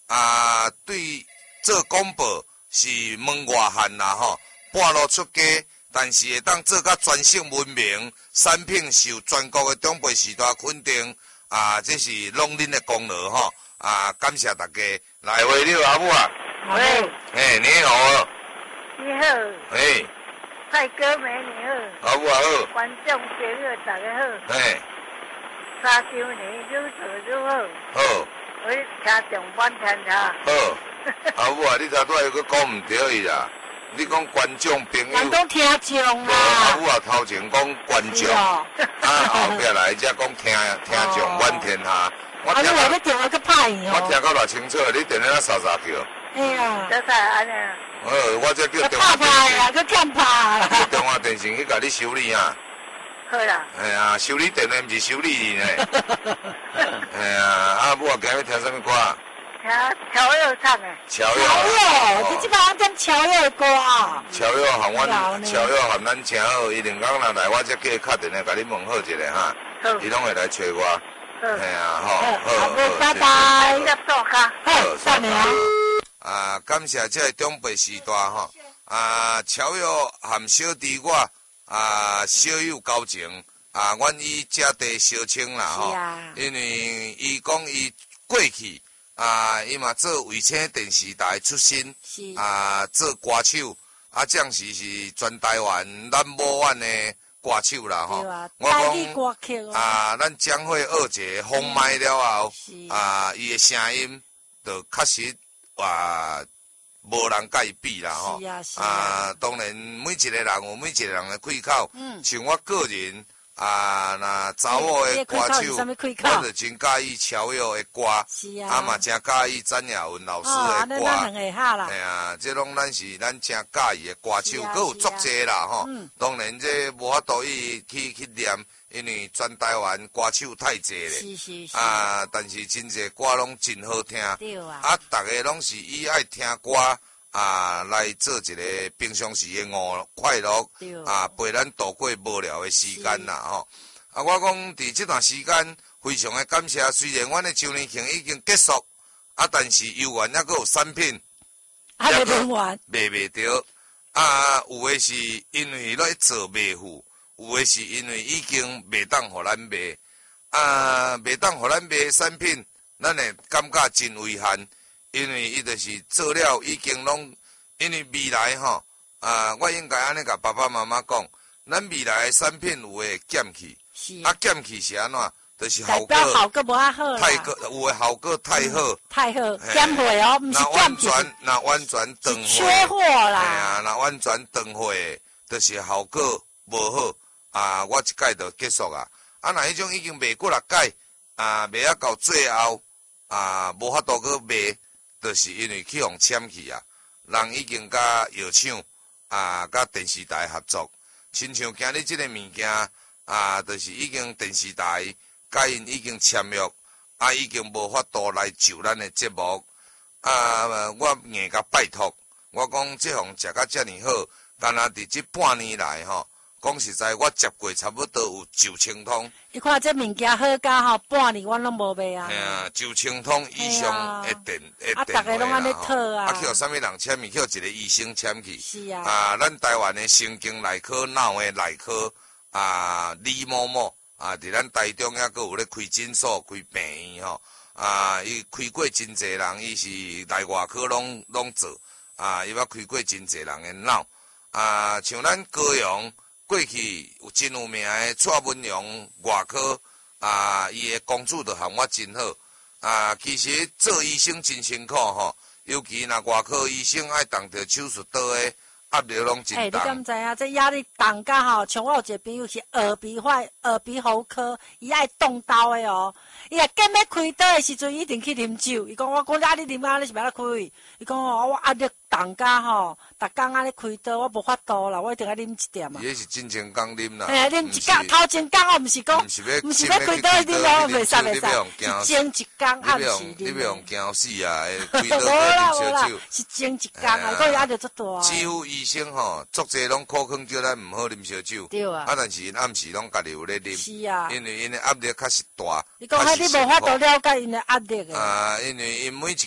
对做广播是门外汉啦吼，半路出家，但是会当做甲全省闻名，产品受全国的中培时代肯定，这是拢恁的功劳吼，感谢大家。来，喂，你好，阿母啊。 喂。 你好。 你好。帅哥美女好。 阿母啊好。 观众朋友大家好。3周年如何如何？ 好。 我听上班听他。 好。阿母啊，你头拄仔又搁讲毋对伊啦。你讲观众朋友。 观众听众啦。 阿母啊，头前讲观众，后壁来才讲听众满天下。 我听到你电话搁歹去我听到偌清楚，你电话啥叫？ 哎呀，这才安尼。 我这叫电话电信。啊，搁欠拍啦。 电话电信去甲你修理啊。 好啦。 哎呀，修理电话毋是修理你呢。哎呀，阿母啊，今日听什么歌？ 听乔佑唱的。 乔佑， 你即摆听乔佑的歌啊？ 乔佑和咱请好，伊两工若来，我才叫伊敲电话甲你问好一下哈。伊拢会来找我。哎呀，好， 拜拜，要做卡， 好， 善良。 感谢这个中培时代吼，乔佑和小弟我小有交情，阮以这地相称啦吼，因为伊讲伊过去伊嘛做卫星电视台出身，做歌手，这样是全台湾No.1的歌手啦吼。我讲咱将会学一个封麦了后，伊的声音就确实无人甲伊比啦吼。当然每一个人有每一个人的开口，像我个人。那查某的歌手，我就真介意乔佑的歌，嘛真介意詹雅文老师的歌，哎呀，这拢咱是咱真介意的歌手，佮有足济啦吼。当然这无法度去念，因为全台湾歌手太济咧，但是真济歌拢真好听，大家拢是以爱听歌。来做一个平常时的快乐，陪咱度过无聊的时间啦吼。我讲伫这段时间非常的感谢，虽然阮的周年庆已经结束，但是游园还佫有产品， 还未卖完， 卖袂着。有的是因为咧做卖付，有的是因为已经袂当互咱卖，袂当互咱卖的产品，咱会感觉真遗憾。因为伊就是做了已经拢，因为未来吼，我应该安尼甲爸爸妈妈讲，咱未来的产品有会减去，减去是安怎？就是效果无遐好啦， 有的效果太好， 减货哦，毋是减去， 那完全断货， 缺货啦， 哎呀，那完全断货，就是效果无好，我一届就结束啊，那迄种已经卖过6届，卖啊到最后，无法度去卖。就是因为去互签去人已经甲药厂甲电视台合作，亲像今日即个物件就是已经电视台甲因已经签约，已经无法度来就咱的节目，我硬甲拜托，我讲这项食甲遮尔好，干那伫这半年来吼。讲实在，我接过差不多有9000通。 你看这物件好甲吼，半年我拢无卖啊。 9000通以上的电大家拢安尼套啊。 去互啥物人签去，去互一个医生签去。 是啊。 咱台湾的神经内科、脑的内科李某某伫咱台中还佫有咧开诊所、开病院吼。伊开过真济人，伊是内外科拢做。伊捌开过真济人的脑。像咱高雄。过去有真有名的蔡文荣外科，伊的公主就含我真好。其实做医生真辛苦吼，尤其若外科医生爱动着手术刀的，压力拢真大。 你敢知影？这压力重甲吼，像我有一个朋友是耳鼻喉科，伊爱动刀的哦。伊若准要开刀的时阵，一定去啉酒。伊讲我讲你啉啊，你是要来开？伊讲我压力重甲吼，逐工安尼开刀，我无法度啦，我一定要啉一点嘛。 伊是真正讲啉啦。 啉一工，头前工我毋是讲，毋是要开刀啉咯，袂使，是前一工暗时啉。 你要用惊死啊！开刀无啦，是前一工啊，个压力足大。 几乎医生吼，足济拢苦劝叫咱毋好啉烧酒。 对啊。 但是因暗时拢家己有咧啉。 是啊。 因为因的压力确实大。 你讲你无法度了解因的压力因为因每一